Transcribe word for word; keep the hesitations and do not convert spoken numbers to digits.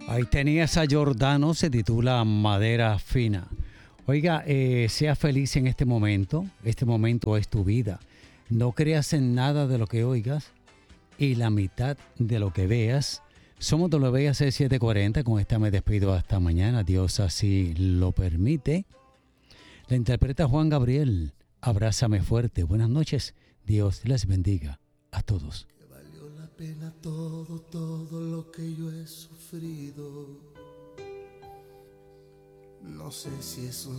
Ahí tenías a Giordano, se titula Madera Fina. Oiga, eh, sea feliz en este momento. Este momento es tu vida. No creas en nada de lo que oigas y la mitad de lo que veas. Somos W A C setecientos cuarenta. Con esta me despido hasta mañana. Dios así lo permite. La interpreta Juan Gabriel. Abrázame fuerte. Buenas noches. Dios les bendiga a todos. Que valió la pena todo, todo lo que yo he sufrido. No sé si es un